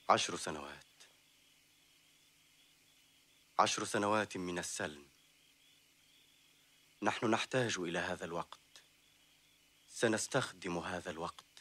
10 سنوات، 10 سنوات من السلم. نحن نحتاج إلى هذا الوقت، سنستخدم هذا الوقت.